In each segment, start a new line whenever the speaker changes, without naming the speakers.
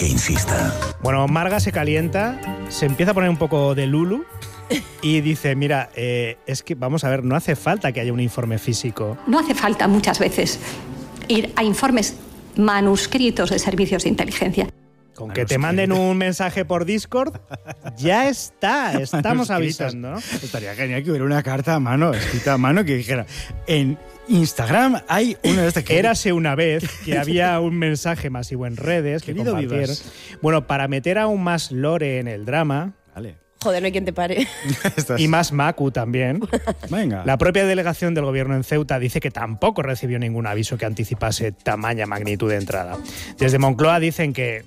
que insista.
Bueno, Marga se calienta, se empieza a poner un poco de Lulu y dice, mira, es que, vamos a ver, no hace falta que haya un informe físico.
No hace falta muchas veces ir a informes manuscritos de servicios de inteligencia.
Con que te manden un mensaje por Discord, ya está, estamos avisando, ¿no?
Estaría genial que hubiera una carta a mano, escrita a mano, que dijera, en Instagram hay una de estas que...
Érase una vez que había un mensaje masivo en redes que
Querido
compartieron.
Vivas.
Bueno, para meter aún más lore en el drama...
Vale.
Joder, no hay quien te pare.
Y más Macu también.
Venga.
La propia delegación del gobierno en Ceuta dice que tampoco recibió ningún aviso que anticipase tamaña magnitud de entrada. Desde Moncloa dicen que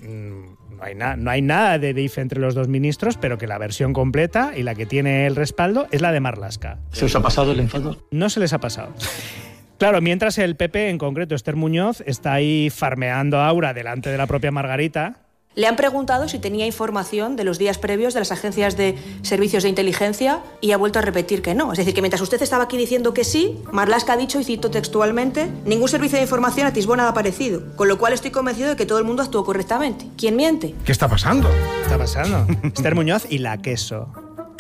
no hay nada de DIF entre los dos ministros, pero que la versión completa y la que tiene el respaldo es la de Marlaska.
¿Se os ha pasado el enfado?
No se les ha pasado. Claro, mientras el PP, en concreto Esther Muñoz, está ahí farmeando aura delante de la propia Margarita.
Le han preguntado si tenía información de los días previos de las agencias de servicios de inteligencia y ha vuelto a repetir que no. Es decir, que mientras usted estaba aquí diciendo que sí, Marlaska ha dicho, y cito textualmente, ningún servicio de información atisbó nada parecido, con lo cual estoy convencido de que todo el mundo actuó correctamente. ¿Quién miente?
¿Qué está pasando?
¿Qué está pasando? Esther Muñoz y la Queso.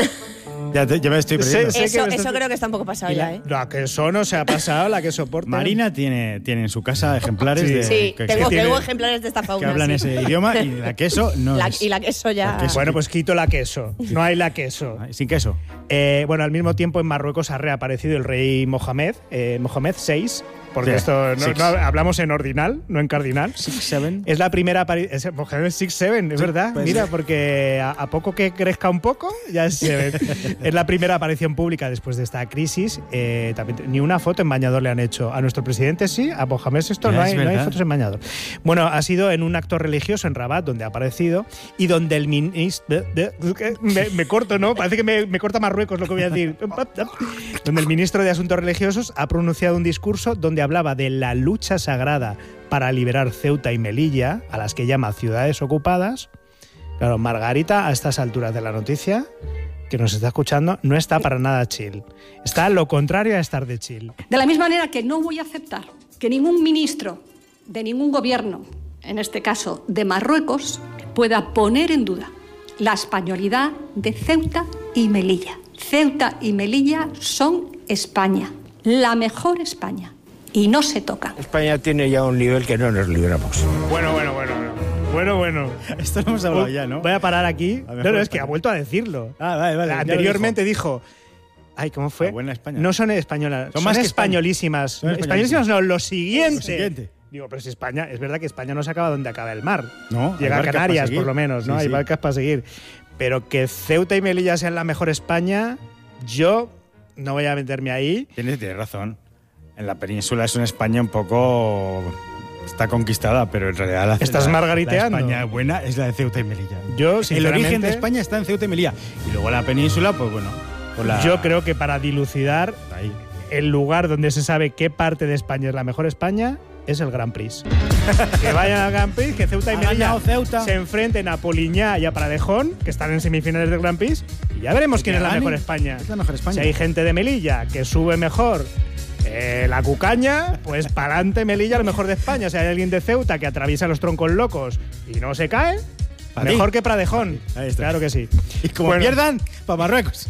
Ya me estoy perdiendo.
Eso creo que está un poco pasado ya, ¿eh?
La Queso no se ha pasado, la que soporta.
Marina tiene en su casa ejemplares de...
Sí,
que
tengo
tiene-
ejemplares de esta fauna.
que hablan
sí.
ese idioma y la queso no es.
Y la queso ya...
La queso.
Bueno, pues quito la Queso. No hay la Queso.
Sin queso.
Bueno, al mismo tiempo en Marruecos ha reaparecido el rey Mohamed VI, porque
Sí,
esto
six.
no hablamos en ordinal, no en cardinal.
6-7.
Es la primera aparición. Mohamed 6-7, es verdad.
pues
Mira,
sí.
porque a poco que crezca un poco, ya es 7. Es la primera aparición pública después de esta crisis. También, ni una foto en bañador le han hecho. A nuestro presidente sí, a Mohamed VI
Ya, es
no hay
verdad.
fotos en bañador. Bueno, ha sido en un acto religioso en Rabat donde ha aparecido y donde el ministro... Me corto, ¿no? Parece que me corta Marruecos lo que voy a decir. Donde el ministro de Asuntos Religiosos ha pronunciado un discurso donde hablaba de la lucha sagrada para liberar Ceuta y Melilla, a las que llama ciudades ocupadas. Claro, Margarita, a estas alturas de la noticia, que nos está escuchando, no está para nada chill. Está lo contrario a estar de chill.
De la misma manera que no voy a aceptar que ningún ministro de ningún gobierno, en este caso de Marruecos, pueda poner en duda la españolidad de Ceuta y Melilla. Ceuta y Melilla son España, la mejor España, y no se tocan.
España tiene ya un nivel que no nos libramos.
Bueno.
Esto lo hemos hablado ya, ¿no?
Voy a parar aquí.
A lo mejor
No, es que
España.
ha vuelto a decirlo.
Vale. ya lo
Anteriormente dijo... Ay, ¿cómo fue?
La buena España.
No son españolas,
Son más que
españolísimas.
Son
Españolísimas no, lo siguiente.
Lo siguiente.
Digo, pero si España, es verdad que España no se acaba donde acaba el mar.
No, hay
llega a
barcas
Canarias,
para seguir.
por lo menos, ¿no?
Sí,
Hay
sí.
barcas para seguir. Pero que Ceuta y Melilla sean la mejor España, yo no voy a meterme ahí.
Tienes razón. En la península es una España un poco... Está conquistada, pero en realidad
Estás margariteando.
La España buena es la de Ceuta y Melilla.
Yo,
El
sinceramente,
origen de España está en Ceuta y Melilla. Y luego la península, pues bueno... pues la-
yo creo que para dilucidar
Ahí.
el lugar donde se sabe qué parte de España es la mejor España es el Grand Prix. Que vayan al Grand Prix, que Ceuta y
Ha
Melilla
ganado Ceuta.
se enfrenten a Poliñá y a Paradejón, que están en semifinales del Grand Prix, y ya veremos quién es la
gane.
mejor España.
Es la mejor España.
Si hay gente de Melilla que sube mejor la cucaña, pues para adelante Melilla, lo mejor de España. Si hay alguien de Ceuta que atraviesa los troncos locos y no se cae,
Pa'
mejor
ti.
que Paradejón.
Ahí está.
Claro que sí.
Y como
Bueno.
pierdan, para Marruecos.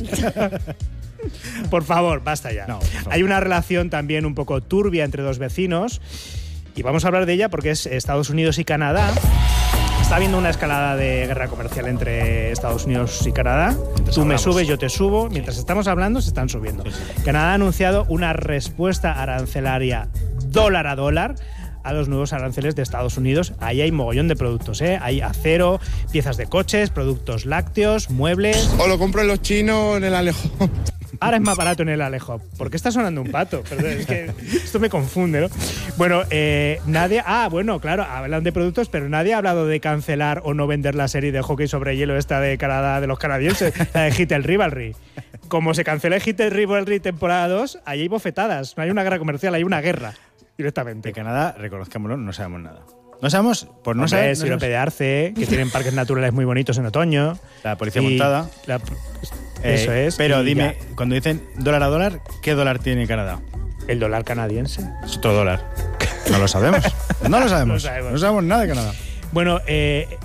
Por favor, basta ya.
No, por favor.
Hay una relación también un poco turbia entre dos vecinos y vamos a hablar de ella porque es Estados Unidos y Canadá. Está habiendo una escalada de guerra comercial entre Estados Unidos y Canadá. Tú me
hablamos.
subes, yo te subo. Mientras estamos hablando, se están subiendo. Canadá ha anunciado una respuesta arancelaria dólar a dólar a los nuevos aranceles de Estados Unidos. Ahí hay mogollón de productos, ¿eh? Hay acero, piezas de coches, productos lácteos, muebles.
O lo compro en los chinos en el Alejo.
Ahora es más barato en el Alejo. ¿Por qué está sonando un pato? Perdón, es que esto me confunde, ¿no? Bueno, nadie... Ah, bueno, claro, hablan de productos, pero nadie ha hablado de cancelar o no vender la serie de hockey sobre hielo esta de Canadá, de los canadienses, la de Hit el Rivalry. Como se cancela Hit el Rivalry temporada 2, ahí hay bofetadas. No hay una guerra comercial, hay una guerra directamente.
De Canadá, reconozcámoslo, no sabemos nada. No sabemos, por no
Hombre,
saber...
Sirope de Arce, que tienen parques naturales muy bonitos en otoño.
La policía
Y
montada.
Eso es.
Pero
y
dime,
ya.
cuando dicen dólar a dólar, ¿qué dólar tiene Canadá?
El dólar canadiense.
Es otro dólar. No lo sabemos. No lo sabemos.
No sabemos.
No sabemos nada de Canadá.
Bueno,